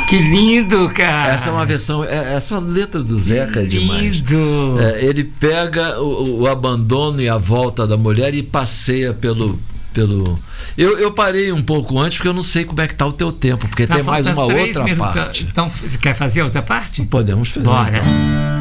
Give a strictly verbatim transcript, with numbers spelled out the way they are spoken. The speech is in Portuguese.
Que lindo, cara. Essa é uma versão, é, essa letra do Zeca é demais. Lindo. É, ele pega o, o abandono e a volta da mulher e passeia pelo... pelo... Eu, eu parei um pouco antes porque eu não sei como é que está o teu tempo, porque tá tem mais uma outra minutos. parte. Então, você quer fazer outra parte? Podemos fazer. Bora. Então.